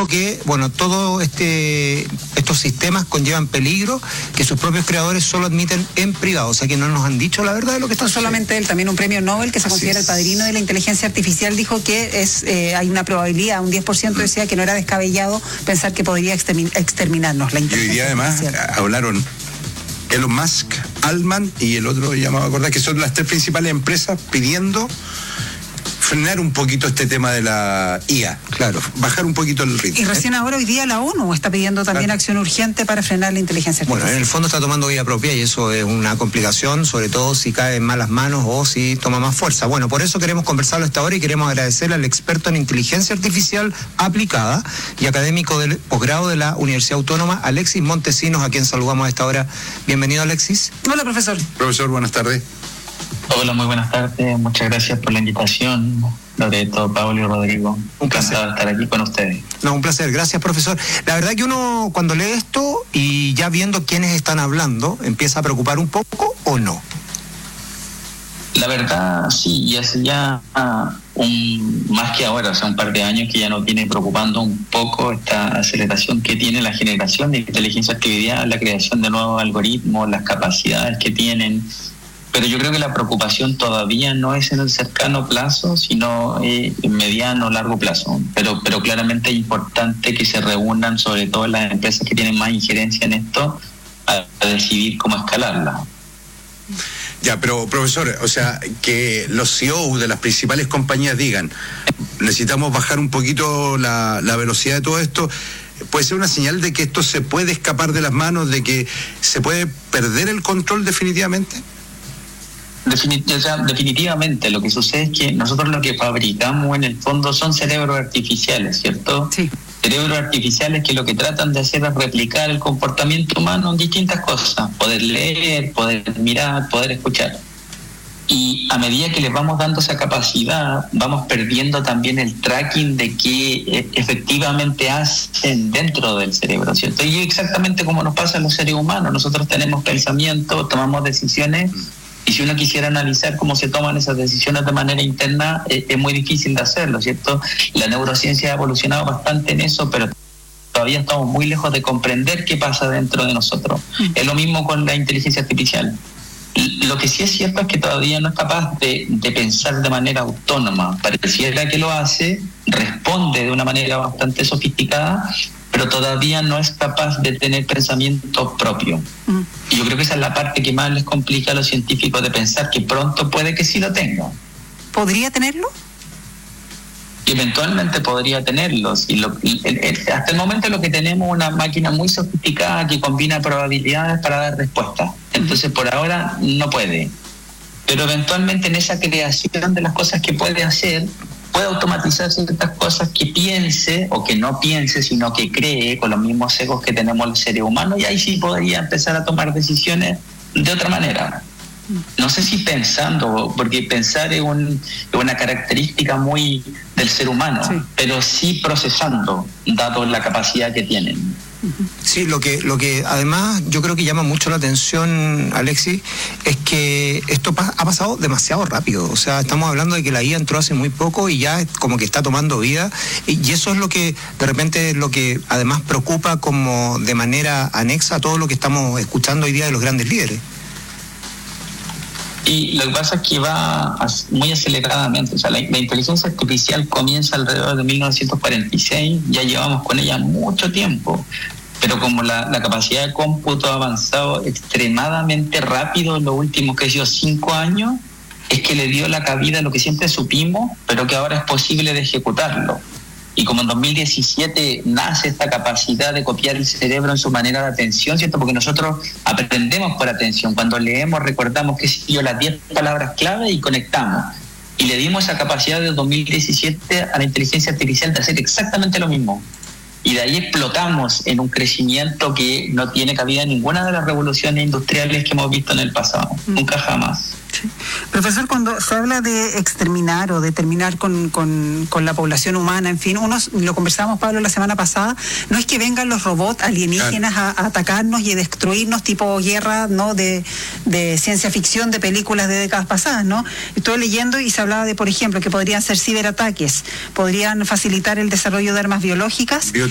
dijo que, bueno, todos estos sistemas conllevan peligro, que sus propios creadores solo admiten en privado, o sea que no nos han dicho la verdad de lo que está sucediendo. Solamente él, también un premio Nobel que se considera el padrino de la inteligencia artificial, dijo que hay una probabilidad, un 10% decía que no era descabellado pensar que podría exterminarnos la inteligencia artificial. Y además hablaron Elon Musk, Altman y el otro llamado a acordar, que son las tres principales empresas pidiendo frenar un poquito este tema de la IA, claro, bajar un poquito el ritmo. Y recién ahora, hoy día, la ONU está pidiendo también acción urgente para frenar la inteligencia artificial. Bueno, en el fondo está tomando vida propia y eso es una complicación, sobre todo si cae en malas manos o si toma más fuerza. Bueno, por eso queremos conversarlo esta hora y queremos agradecerle al experto en inteligencia artificial aplicada y académico del posgrado de la Universidad Autónoma, Alexis Montesinos, a quien saludamos a esta hora. Bienvenido, Alexis. Hola, profesor. Profesor, buenas tardes. Hola, muy buenas tardes. Muchas gracias por la invitación, Loreto, Pablo y Rodrigo. Un placer estar aquí con ustedes. No, un placer. Gracias, profesor. La verdad que uno, cuando lee esto y ya viendo quiénes están hablando, empieza a preocupar un poco, ¿o no? La verdad, sí, y hace ya más que ahora, un par de años que ya nos viene preocupando un poco esta aceleración que tiene la generación de inteligencia artificial, la creación de nuevos algoritmos, las capacidades que tienen. Pero yo creo que la preocupación todavía no es en el cercano plazo, sino en mediano o largo plazo. Pero claramente es importante que se reúnan, sobre todo las empresas que tienen más injerencia en esto, a decidir cómo escalarla. Ya, pero profesor, o sea, que los CEO de las principales compañías digan, necesitamos bajar un poquito la velocidad de todo esto, ¿puede ser una señal de que esto se puede escapar de las manos, de que se puede perder el control definitivamente? Definitivamente, lo que sucede es que nosotros lo que fabricamos en el fondo son cerebros artificiales, ¿cierto? Sí. Cerebros artificiales que lo que tratan de hacer es replicar el comportamiento humano en distintas cosas, poder leer, poder mirar, poder escuchar. Y a medida que les vamos dando esa capacidad, vamos perdiendo también el tracking de qué efectivamente hacen dentro del cerebro, ¿cierto? Y exactamente como nos pasa a los seres humanos, nosotros tenemos pensamientos, tomamos decisiones. Y si uno quisiera analizar cómo se toman esas decisiones de manera interna, es muy difícil de hacerlo, ¿cierto? La neurociencia ha evolucionado bastante en eso, pero todavía estamos muy lejos de comprender qué pasa dentro de nosotros. Es lo mismo con la inteligencia artificial. Lo que sí es cierto es que todavía no es capaz de pensar de manera autónoma. Pareciera que lo hace, responde de una manera bastante sofisticada, pero todavía no es capaz de tener pensamiento propio. Y yo creo que esa es la parte que más les complica a los científicos de pensar que pronto puede que sí lo tenga. ¿Podría tenerlo? Eventualmente podría tenerlo. Hasta el momento lo que tenemos es una máquina muy sofisticada que combina probabilidades para dar respuestas. Entonces por ahora no puede. Pero eventualmente en esa creación de las cosas que puede hacer, puede automatizar ciertas cosas que piense o que no piense, sino que cree con los mismos sesgos que tenemos los seres humanos, y ahí sí podría empezar a tomar decisiones de otra manera. No sé si pensando, porque pensar es una característica muy del ser humano, sí, pero sí procesando, dado la capacidad que tienen. Sí, lo que además yo creo que llama mucho la atención, Alexis, es que esto ha pasado demasiado rápido. O sea, estamos hablando de que la IA entró hace muy poco y ya como que está tomando vida, y eso es lo que de repente es lo que además preocupa como de manera anexa a todo lo que estamos escuchando hoy día de los grandes líderes. Y lo que pasa es que va muy aceleradamente. O sea, la inteligencia artificial comienza alrededor de 1946, ya llevamos con ella mucho tiempo, pero como la capacidad de cómputo ha avanzado extremadamente rápido en los últimos 5 años, es que le dio la cabida a lo que siempre supimos, pero que ahora es posible de ejecutarlo. Y como en 2017 nace esta capacidad de copiar el cerebro en su manera de atención, ¿cierto? Porque nosotros aprendemos por atención. Cuando leemos recordamos las 10 palabras clave y conectamos. Y le dimos esa capacidad de 2017 a la inteligencia artificial de hacer exactamente lo mismo. Y de ahí explotamos en un crecimiento que no tiene cabida en ninguna de las revoluciones industriales que hemos visto en el pasado. Nunca jamás. Sí. Profesor, cuando se habla de exterminar o de terminar con la población humana, en fin, lo conversamos, Pablo, la semana pasada, no es que vengan los robots alienígenas a atacarnos y a destruirnos tipo guerra, ¿no? De ciencia ficción, de películas de décadas pasadas, ¿no? Estoy leyendo y se hablaba de, por ejemplo, que podrían ser ciberataques, podrían facilitar el desarrollo de armas biológicas